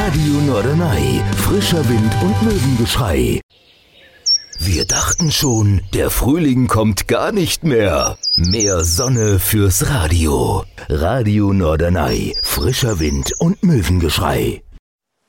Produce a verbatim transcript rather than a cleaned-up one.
Radio Norderney, frischer Wind und Möwengeschrei. Wir dachten schon, der Frühling kommt gar nicht mehr. Mehr Sonne fürs Radio. Radio Norderney, frischer Wind und Möwengeschrei.